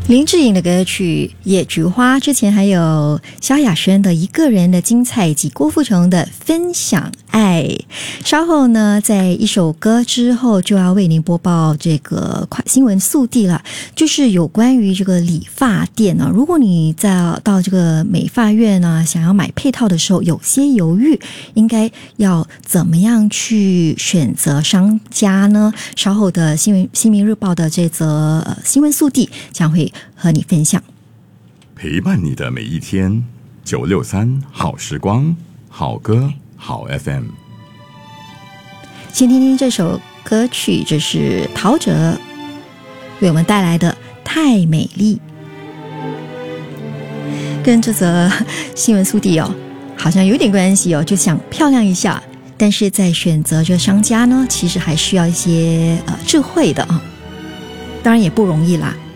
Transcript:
林志颖的歌曲《野菊花》，之前还有萧亚轩的《一个人的精彩》以及郭富城的《分享爱》。稍后呢，在一首歌之后就要为您播报这个快新闻速递了，就是有关于这个理发店呢，如果你到这个美发院呢，想要买配套的时候有些犹豫，应该要怎么样去选择商家呢？稍后的新民日报的这则新闻速递将会和你分享。 陪伴你的每一天，963好时光，好歌好 FM。 先听听这首歌曲，这是陶喆为我们带来的《太美丽》。跟这则新闻速递好像有点关系就想漂亮一下，但是在选择这商家呢，其实还需要一些智慧的当然也不容易啦。